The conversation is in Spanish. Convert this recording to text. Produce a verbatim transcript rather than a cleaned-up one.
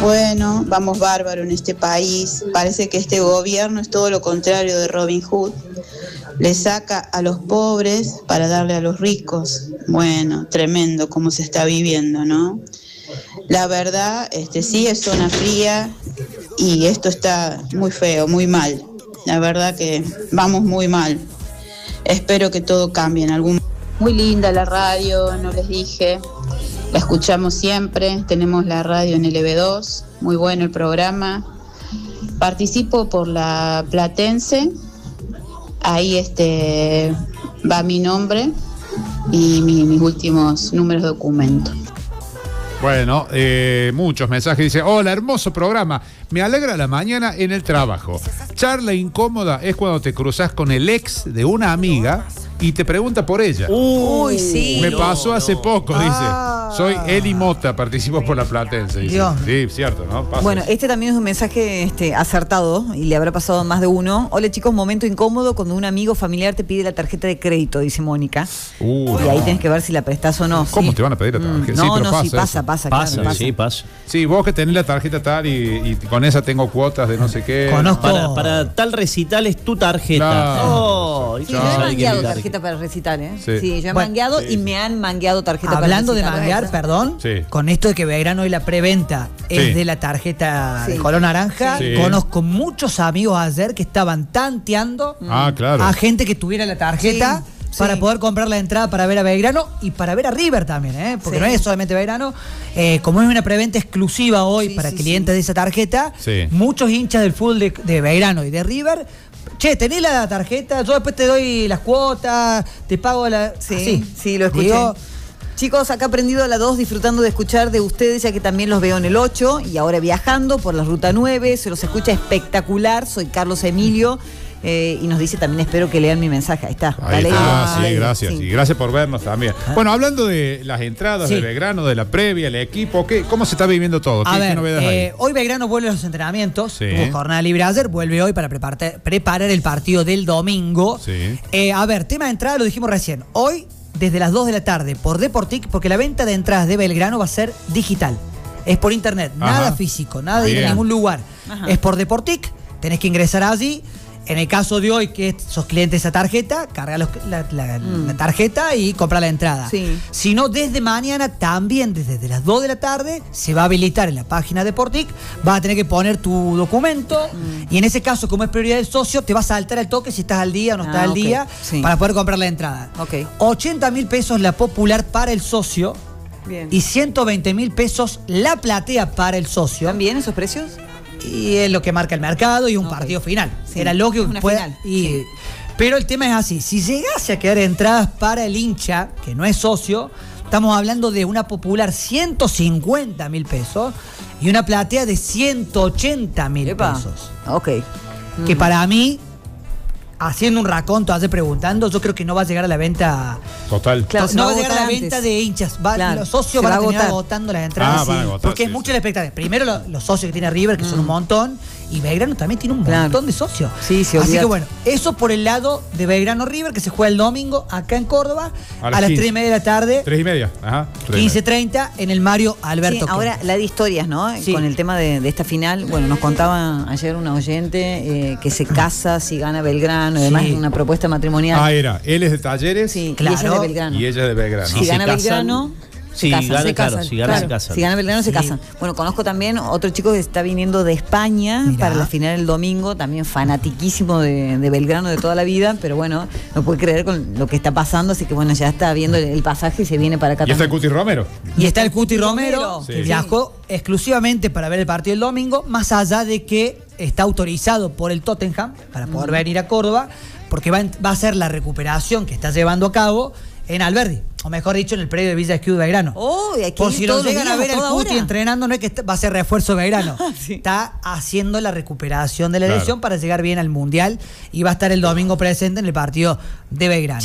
Bueno, vamos bárbaro en este país. Parece que este gobierno es todo lo contrario de Robin Hood. Le saca a los pobres para darle a los ricos. Bueno, tremendo cómo se está viviendo, ¿no? La verdad, este sí es zona fría y esto está muy feo, muy mal. La verdad que vamos muy mal. Espero que todo cambie en algún momento. Muy linda la radio, no les dije. La escuchamos siempre, tenemos la radio en L B dos, muy bueno el programa. Participo por la Platense, ahí este va mi nombre y mi, mis últimos números de documento. Bueno, eh, muchos mensajes. Dice, hola, hermoso programa. Me alegra la mañana en el trabajo. Charla incómoda es cuando te cruzas con el ex de una amiga y te pregunta por ella. Uy, sí. Me no, pasó hace no. poco, Ah. dice. Soy Eli Mota, participo por la Platense. Dice. Dios. Sí, cierto, ¿no? Pasa. Bueno, este también es un mensaje este, acertado y le habrá pasado a más de uno. Hola chicos, momento incómodo cuando un amigo familiar te pide la tarjeta de crédito, dice Mónica. Uh, y no. ahí tienes que ver si la prestás o no. ¿Cómo sí. te van a pedir la tarjeta? Mm, Sí, no, pero no, pasa sí, pasa, eso. pasa, Pasa, claro, pasa. sí, pasa. Sí, vos que tenés la tarjeta tal y, y con esa tengo cuotas de no sé qué. Conozco. Para, para tal recital es tu tarjeta. Claro. Oh, Sí, ¿y yo cómo he sabe que mangueado es mi tarjeta para recital, ¿eh? Sí. Sí, yo he Bueno, mangueado sí, y sí. me han mangueado tarjeta Hablando de para recital. manguear, perdón, Sí. con esto de que Belgrano y la preventa es Sí. de la tarjeta Sí. de color naranja, Sí. conozco muchos amigos ayer que estaban tanteando Ah, claro. a gente que tuviera la tarjeta Sí, para sí. poder comprar la entrada para ver a Belgrano y para ver a River también, ¿eh? Porque Sí. no es solamente Belgrano. Eh, como es una preventa exclusiva hoy Sí, para sí, clientes sí. de esa tarjeta, Sí. muchos hinchas del fútbol de, de Belgrano y de River. Che, tenés la tarjeta, yo después te doy las cuotas, te pago la. Sí, así. sí, lo escuché. Digo, Chicos, acá aprendido a la dos, disfrutando de escuchar de ustedes, ya que también los veo en el ocho y ahora viajando por la ruta nueve. Se los escucha espectacular. Soy Carlos Emilio. Eh, y nos dice también, espero que lean mi mensaje. Ahí está. Ahí Está está, leído. sí, Leído, gracias. sí. Y gracias por vernos también. Bueno, hablando de las entradas Sí. de Belgrano, de la previa, el equipo, ¿qué, ¿cómo se está viviendo todo? ¿Qué, A qué ver, novedades eh, hay? hoy Belgrano vuelve a los entrenamientos, Sí. tuvo jornada libre ayer, vuelve hoy para preparar, preparar el partido del domingo. Sí. Eh, a ver, tema de entrada lo dijimos recién. Hoy, desde las dos de la tarde, por Deportic, porque la venta de entradas de Belgrano va a ser digital. Es por internet, Ajá. nada físico, nada de ir Bien. a ningún lugar. Ajá. Es por Deportic, tenés que ingresar allí. En el caso de hoy, que sos cliente de esa tarjeta, carga los- la, la- Mm. la tarjeta y compra la entrada. Sí. Si no, desde mañana también, desde las dos de la tarde, se va a habilitar en la página de Deportic, vas a tener que poner tu documento Mm. y en ese caso, como es prioridad del socio, te va a saltar el toque si estás al día o no Ah, estás al ok. día Sí. para poder comprar la entrada. Ok. ochenta mil pesos la popular para el socio Bien. y ciento veinte mil pesos la platea para el socio. ¿Están bien esos precios? Y es lo que marca el mercado y un Ok. partido final. Sí. Era lógico que Una pueda. final, y- sí. Pero el tema es así: si llegase a quedar entradas para el hincha, que no es socio, estamos hablando de una popular ciento cincuenta mil pesos y una platea de ciento ochenta mil Epa. pesos. Ok. Que Mm. para mí, haciendo un raconto, hace preguntando, yo creo que no va a llegar a la venta. Total. Claro, se no va va a a llegar a la agotar venta antes. de hinchas. Va- Claro, los socios se van va a a terminar agotar. agotando las entradas. Ah, van a agotar, porque sí, es mucha sí. la expectativa. Primero lo- los socios que tiene River, que son un montón, y Belgrano también tiene un Claro. montón de socios. Sí, sí, Así olvídate. que bueno, eso por el lado de Belgrano River, que se juega el domingo acá en Córdoba, A a las las quince. tres y media de la tarde, Tres y media. Ajá. tres y quince media. treinta, en el Mario Alberto. Sí, ahora Kempes. la de historias, ¿no? Sí. Con el tema de, de esta final. Bueno, nos contaba ayer una oyente eh, que se casa si gana Belgrano, además Sí. de una propuesta matrimonial. Ah, era. Él es de Talleres Sí, Claro. y ella es de Belgrano. y ella es de Belgrano. Si Sí. gana se casan. Belgrano, Sí, se casan, gana, se claro, casan. si gana, se casan. Si gana Belgrano, se Sí. casan. Bueno, conozco también otro chico que está viniendo de España Mirá. para la final del domingo, también fanatiquísimo de, de Belgrano de toda la vida, pero bueno, no puede creer con lo que está pasando, así que bueno, ya está viendo el, el pasaje y se viene para acá Y está el también. Cuti Romero. Y está el Cuti Romero, Sí. que viajó exclusivamente para ver el partido del domingo, más allá de que está autorizado por el Tottenham para poder venir a Córdoba, porque va, en- va a ser la recuperación que está llevando a cabo en Alberdi, o mejor dicho, en el predio de Villa Escudo Belgrano. Oh, y hay que Por ir si todos lo los llegan a días, ver al toda Cuti hora. entrenando, no es que está- va a ser refuerzo de Belgrano. Sí. Está haciendo la recuperación de la Claro. lesión para llegar bien al Mundial y va a estar el domingo presente en el partido de Belgrano.